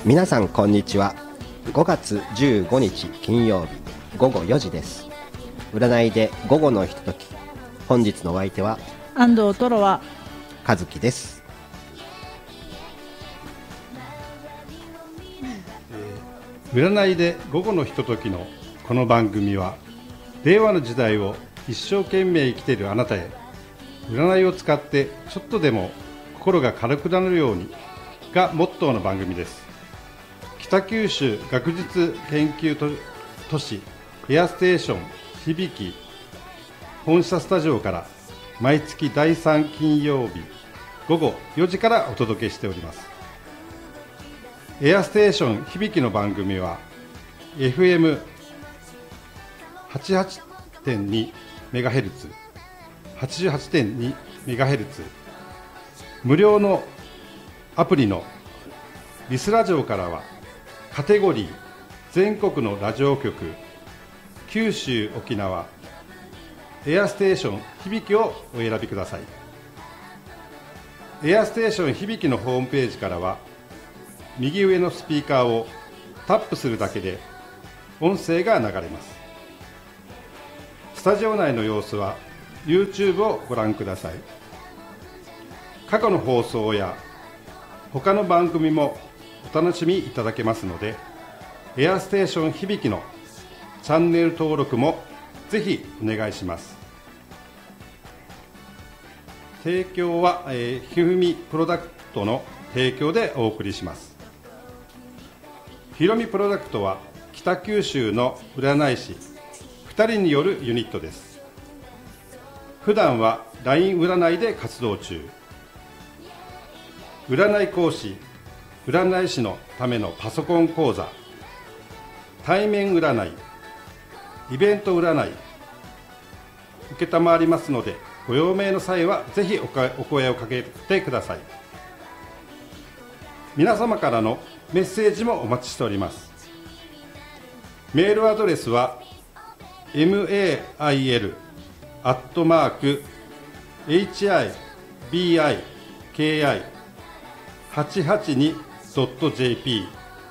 皆さんこんにちは。5月15日金曜日午後4時です。占いで午後のひととき、本日のお相手は安藤トロワ和樹です。 占いで午後のひとときのこの番組は、令和の時代を一生懸命生きているあなたへ、占いを使ってちょっとでも心が軽くなるようにがモットーの番組です。北九州学術研究都市エアステーション響本社スタジオから毎月第3金曜日午後4時からお届けしております。エアステーション響の番組は FM88.2 メガヘルツ 88.2 メガヘルツ、無料のアプリのリスラジオからはカテゴリー全国のラジオ局、九州沖縄エアステーション響をお選びください。エアステーション響のホームページからは、右上のスピーカーをタップするだけで音声が流れます。スタジオ内の様子は YouTube をご覧ください。過去の放送や他の番組もお楽しみいただけますので、エアステーション響のチャンネル登録もぜひお願いします。提供は、ひふみプロダクトの提供でお送りします。ひろみプロダクトは北九州の占い師2人によるユニットです。普段は LINE 占いで活動中。占い講師、占い師のためのパソコン講座、対面占い、イベント占い承りますので、ご用命の際はぜひお声をかけてください。皆様からのメッセージもお待ちしております。メールアドレスは mail@hibiki882.jp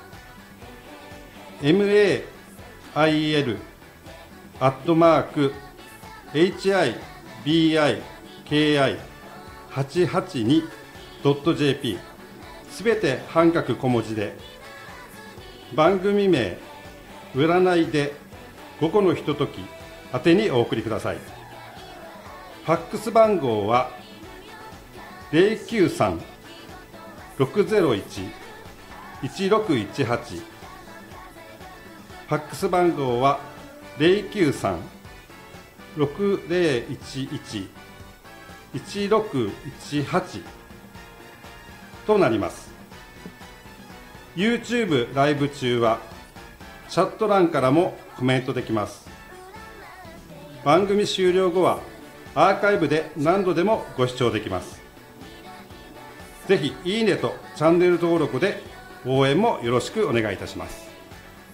mail@hibiki882.jp すべて半角小文字で、番組名占いで午後のひととき宛てにお送りください。ファックス番号は 093-601-1618、 ファックス番号は 093-601-1618 となります。 YouTube ライブ中はチャット欄からもコメントできます。番組終了後はアーカイブで何度でもご視聴できます。ぜひいいねとチャンネル登録で応援もよろしくお願いいたします。